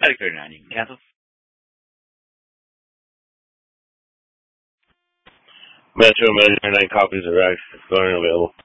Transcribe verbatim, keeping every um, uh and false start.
Editor nine, you can cancel. Metro Measure nine copies of Rex. Going available.